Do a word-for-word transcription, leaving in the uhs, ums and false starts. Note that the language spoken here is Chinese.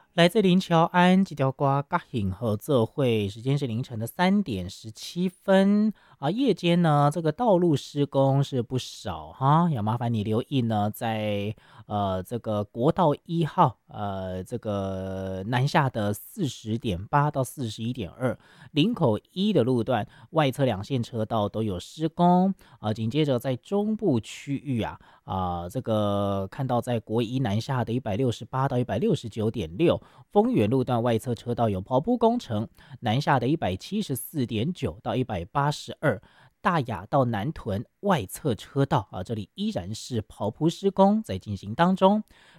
来自林乔安这条歌甲幸合作会，时间是凌晨的三点十七分啊。夜间呢，这个道路施工是不少哈，要麻烦你留意呢，在呃这个国道一号，呃这个南下的四十点八到四十一点二，林口一的路段外侧两线车道都有施工啊。紧接着在中部区域啊。啊、这个看到在国一南下的一百六十八到一百六十九点六，丰原路段外侧车道有刨铺工程，南下的一百七十四点九到一百八十二，大雅到南屯外侧车道啊，这里依然是刨铺施工在进行当中。